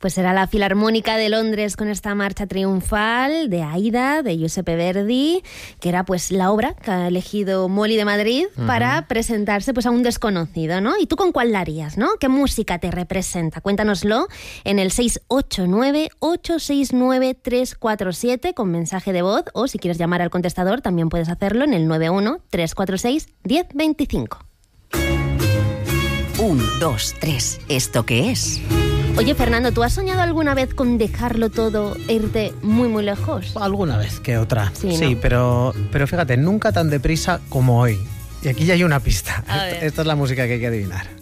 Pues será la Filarmónica de Londres con esta marcha triunfal de Aida, de Giuseppe Verdi, que era pues la obra que ha elegido Molly de Madrid para presentarse pues a un desconocido, ¿no? ¿Y tú con cuál la harías, no? ¿Qué música te representa? Cuéntanoslo en el 689-869-347 con mensaje de voz, o si quieres llamar al contestador también puedes hacerlo en el 91-346-1025. 1, 2, 3. ¿Esto qué es? Oye, Fernando, ¿tú has soñado alguna vez con dejarlo todo e irte muy, muy lejos? Alguna vez que otra. Sí, sí, ¿no? pero fíjate, nunca tan deprisa como hoy. Y aquí ya hay una pista. A ver. Esta es la música que hay que adivinar.